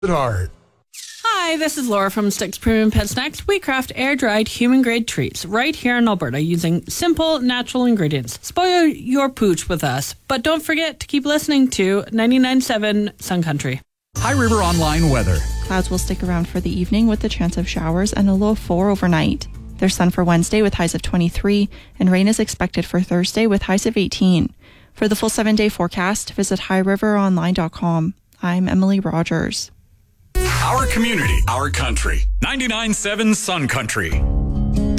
Heart. Hi, this is Laura from Sticks Premium Pet Snacks. We craft air-dried, human-grade treats right here in Alberta using simple, natural ingredients. Spoil your pooch with us, but don't forget to keep listening to 99.7 Sun Country. High River Online weather. Clouds will stick around for the evening with the chance of showers and a low of 4 overnight. There's sun for Wednesday with highs of 23, and rain is expected for Thursday with highs of 18. For the full 7-day forecast, visit highriveronline.com. I'm Emily Rogers. Our community, our country. 99.7 Sun Country.